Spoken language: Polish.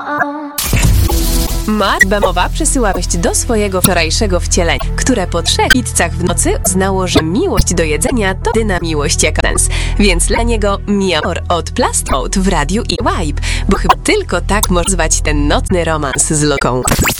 Matt Bemowa przesyła wieść do swojego wczorajszego wcielenia, które po 3 pizzach w nocy uznało, że miłość do jedzenia to jedyna miłość jaka dance. Więc dla niego miamor od Plast Mode w radiu i Vibe, bo chyba tylko tak może zwać ten nocny romans z Loką.